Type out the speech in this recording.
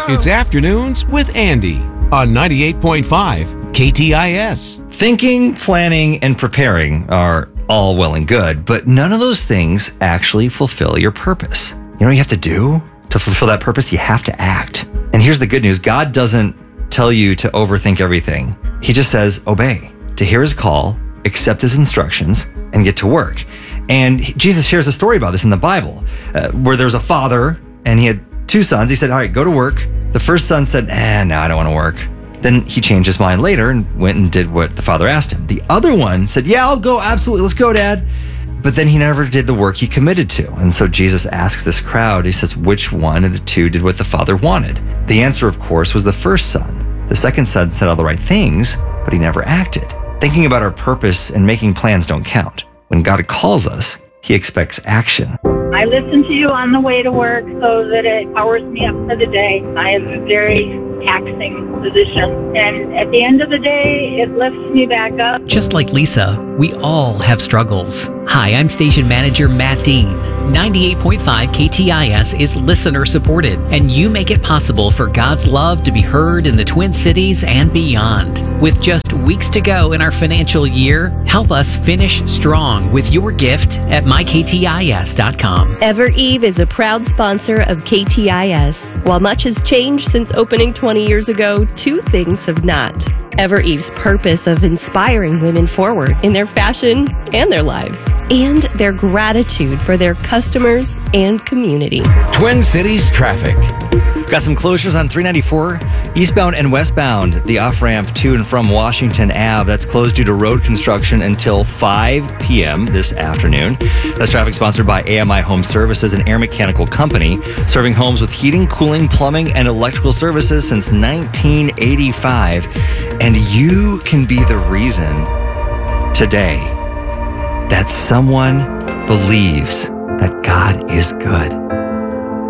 It's Afternoons with Andy on 98.5 KTIS. Thinking, planning, and preparing are all well and good, but none of those things actually fulfill your purpose. You know what you have to do to fulfill that purpose? You have to act. And here's the good news. God doesn't tell you to overthink everything. He just says, obey, to hear his call, accept his instructions, and get to work. And Jesus shares a story about this in the Bible, where there's a father and he had two sons. He said, all right, go to work. The first son said, no, I don't want to work. Then he changed his mind later and went and did what the father asked him. The other one said, yeah, I'll go. Absolutely. Let's go, Dad. But then he never did the work he committed to. And so Jesus asks this crowd, he says, which one of the two did what the father wanted? The answer, of course, was the first son. The second son said all the right things, but he never acted. Thinking about our purpose and making plans don't count. When God calls us, he expects action. I listen to you on the way to work so that it powers me up for the day. I have a very taxing position, and at the end of the day, it lifts me back up. Just like Lisa, we all have struggles. Hi, I'm station manager Matt Dean. 98.5 KTIS is listener supported, and you make it possible for God's love to be heard in the Twin Cities and beyond. With just weeks to go in our financial year, help us finish strong with your gift at myktis.com. EverEve is a proud sponsor of KTIS. While much has changed since opening 20 years ago, two things have not. EverEve's purpose of inspiring women forward in their fashion and their lives, and their gratitude for their customers and community. Twin Cities traffic. Got some closures on 394 eastbound and westbound. The off-ramp to and from Washington Ave, that's closed due to road construction until 5 p.m. this afternoon. That's traffic sponsored by AMI Home Services, an air mechanical company serving homes with heating, cooling, plumbing, and electrical services since 1985. And you can be the reason today that someone believes that God is good.